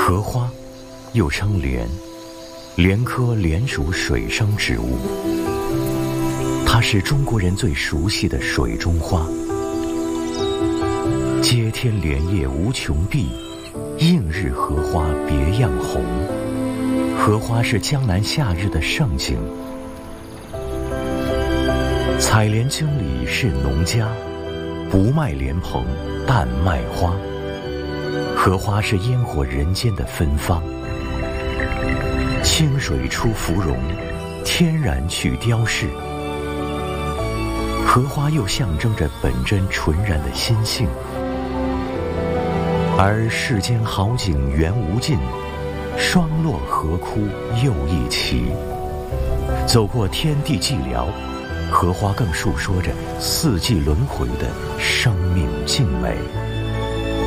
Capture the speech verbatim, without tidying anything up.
荷花，又称莲，莲科莲属水生植物。它是中国人最熟悉的水中花。接天莲叶无穷碧，映日荷花别样红。荷花是江南夏日的盛景。采莲经理是农家，不卖莲蓬，但卖花。荷花是烟火人间的芬芳。清水出芙蓉，天然去雕饰。荷花又象征着本真纯然的心性。而世间好景缘无尽，霜落荷枯又一期。走过天地寂寥，荷花更述说着四季轮回的生命静美。